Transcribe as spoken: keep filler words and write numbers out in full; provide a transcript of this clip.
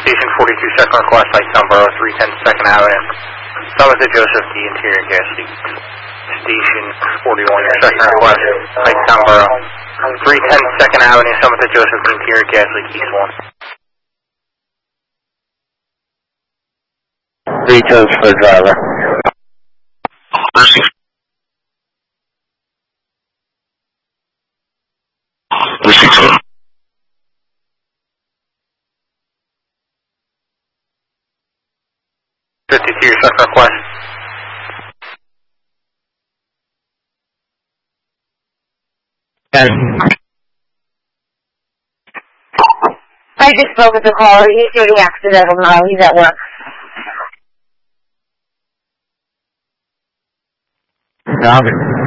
Station forty-two second request, Lights on Borough, three ten second Avenue. Summit to Joseph D, interior gas leak. Station forty-one second request, Lights on Borough, three ten second Avenue, Summit to Joseph D, interior gas leak, East one. three toes for the driver. fifty-two second request. ten. I just spoke with the caller. He's doing accidental now. He's at work. Copy.